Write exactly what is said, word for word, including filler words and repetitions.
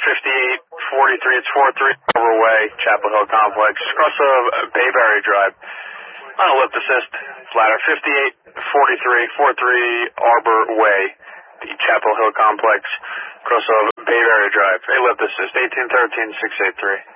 fifty-eight forty-three, it's four three Arbor Way, Chapel Hill Complex, across of Bayberry Drive. On a lift assist, ladder fifty-eight forty-three, four three Arbor Way, the Chapel Hill Complex, across of Bayberry Drive. A lift assist, eighteen thirteen, six eight three.